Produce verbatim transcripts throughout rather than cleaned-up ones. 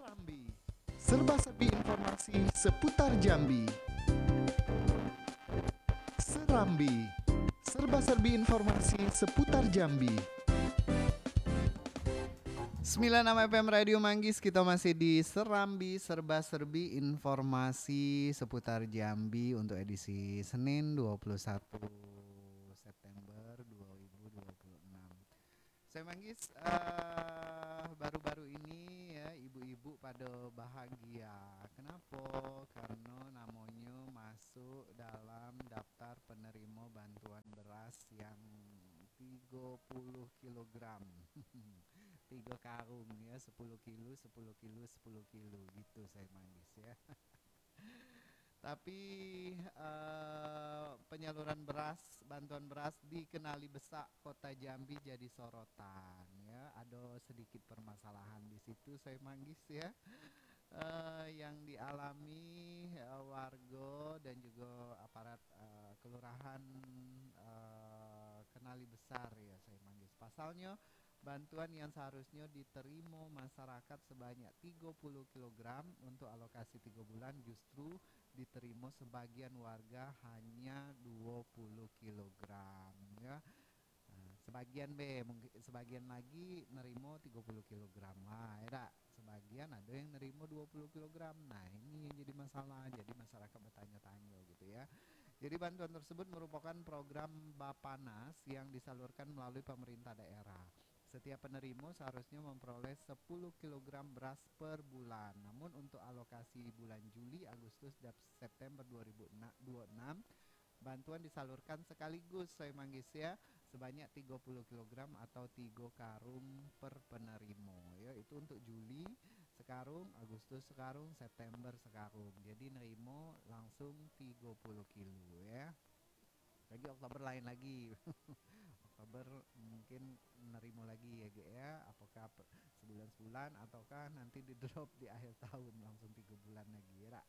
Serambi, serba-serbi informasi seputar Jambi. Serambi, serba-serbi informasi seputar Jambi. sembilan puluh enam F M Radio Manggis, kita masih di Serambi, serba-serbi informasi seputar Jambi untuk edisi Senin dua puluh satu September dua ribu dua puluh enam. Saya Manggis, uh, baru-baru ini ya ibu-ibu pada bahagia. Kenapa? Karena namanya masuk dalam daftar penerima bantuan beras yang tiga puluh kilogram. Tiga karung ya, sepuluh kilo, sepuluh kilo, sepuluh kilo gitu saya Manggis ya. Tapi uh, penyaluran beras, bantuan beras di Kenali Besak Kota Jambi jadi sorotan ya. Ada sedikit permasalahan di situ saya Manggis ya. Uh, yang dialami uh, warga dan juga aparat uh, kelurahan uh, Kenali Besar ya saya Manggis. Pasalnya bantuan yang seharusnya diterima masyarakat sebanyak tiga puluh kilogram untuk alokasi tiga bulan justru diterima sebagian warga hanya dua puluh kilogram ya. Nah, sebagian B, mungkin sebagian lagi nerimo tiga puluh kilogram lah ya. Sebagian ada yang nerimo dua puluh kilogram. Nah, ini yang jadi masalah. Jadi masyarakat bertanya-tanya gitu ya. Jadi bantuan tersebut merupakan program Bapanas yang disalurkan melalui pemerintah daerah. Setiap penerima seharusnya memperoleh sepuluh kilogram beras per bulan. Namun untuk alokasi bulan Juli, Agustus, dan September dua ribu dua puluh enam, bantuan disalurkan sekaligus saya Manggis ya, sebanyak tiga puluh kilogram atau tiga karung per penerima. Ya, itu untuk Juli sekarung, Agustus sekarung, September sekarung. Jadi nerimo langsung tiga puluh kilo ya. Lagi Oktober lain lagi. Oktober mungkin nerimo lagi ya Ge ya, apakah sebulan-sebulan ataukah nanti di drop di akhir tahun langsung tiga bulan lagi ya.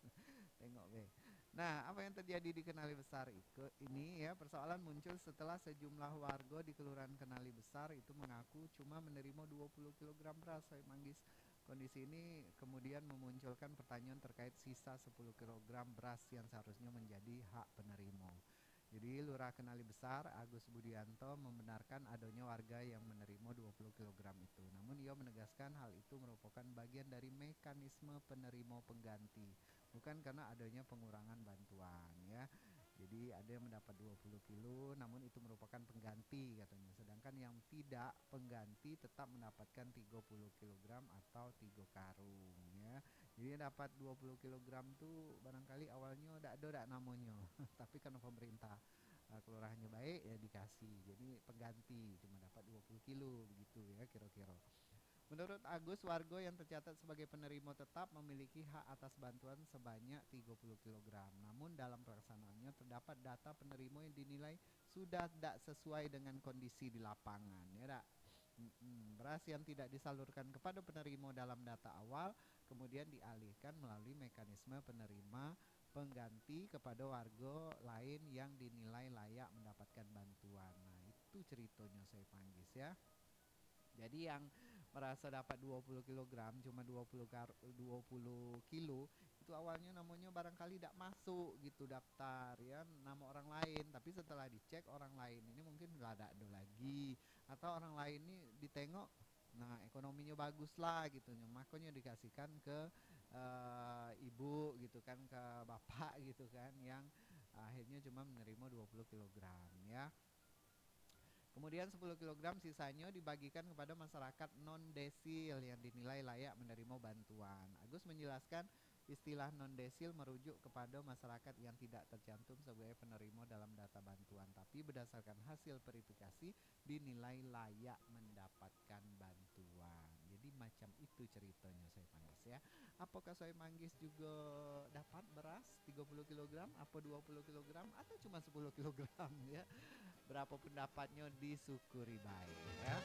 Tengok be. Nah, apa yang terjadi di Kenali Besar ini ya, persoalan muncul setelah sejumlah warga di Kelurahan Kenali Besar itu mengaku cuma menerima dua puluh kilogram beras saya Manggis. Kondisi ini kemudian memunculkan pertanyaan terkait sisa sepuluh kilogram beras yang seharusnya menjadi hak penerima. Jadi Lurah Kenali Besar Agus Budianto membenarkan adanya warga yang menerima dua puluh kilogram itu. Namun ia menegaskan hal itu merupakan bagian dari mekanisme penerima pengganti, bukan karena adanya pengurangan bantuan ya. Jadi ada yang mendapat dua puluh kilo namun itu merupakan pengganti katanya. Sedangkan yang tidak pengganti tetap mendapatkan tiga puluh kilogram atau tiga karung ya. Jadi dapat dua puluh kilogram tuh barangkali awalnya tidak ada dak namanya. Tapi karena pemerintah uh, kelurahannya baik ya dikasih. Jadi pengganti cuma dapat dua puluh kilo begitu ya kira-kira. Menurut Agus, warga yang tercatat sebagai penerima tetap memiliki hak atas bantuan sebanyak tiga puluh kilogram. Namun dalam pelaksanaannya terdapat data penerima yang dinilai sudah tidak sesuai dengan kondisi di lapangan ya dak. Mm-mm. Beras yang tidak disalurkan kepada penerima dalam data awal kemudian dialihkan melalui mekanisme penerima pengganti kepada warga lain yang dinilai layak mendapatkan bantuan. Nah, itu ceritanya saya Panggis ya. Jadi yang merasa dapat dua puluh kilogram cuma dua puluh kar- dua puluh kilo itu awalnya namanya barangkali tidak masuk gitu daftar ya nama orang lain, tapi setelah dicek orang lain ini mungkin nggak ada ada lagi atau orang lain ini ditengok nah ekonominya bagus lah gitu makanya dikasihkan ke uh, ibu gitu kan ke bapak gitu kan yang akhirnya cuma menerima dua puluh kilogram ya. Kemudian sepuluh kilogram sisanya dibagikan kepada masyarakat non-desil yang dinilai layak menerima bantuan. Agus menjelaskan istilah non-desil merujuk kepada masyarakat yang tidak tercantum sebagai penerima dalam data bantuan, tapi berdasarkan hasil verifikasi dinilai layak mendapatkan bantuan. Jadi macam itu ceritanya saya Manggis ya. Apakah saya Manggis juga dapat beras tiga puluh kilogram, apa dua puluh kilogram atau cuma sepuluh kilogram ya? Berapa pendapatnya disyukuri baik ya.